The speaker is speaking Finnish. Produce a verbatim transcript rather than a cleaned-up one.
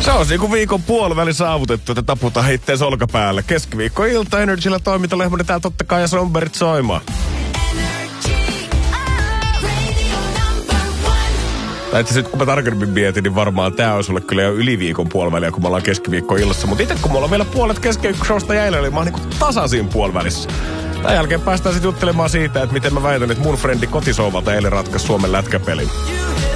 Se on niinku viikon puoliväli saavutettu, että taputaan itteen olkapäälle. Keskiviikko ilta Energyllä toimintalehmonen täällä totta kai ja Somberit soimaan. Tai itse asiassa, kun mä tarkemmin mietin, niin varmaan tää on sulle kyllä jo yli viikon puoliväliä, kun me ollaan keskiviikko illassa. Mutta itse kun mulla on vielä puolet keskiviikkoshowsta jäljellä, niin mä oon niinku tasaisin puolivälissä. Tämän jälkeen päästään sitten juttelemaan siitä, että miten mä väitän, että mun frendi kotisouvalta eilen ratkaisi Suomen lätkäpelin.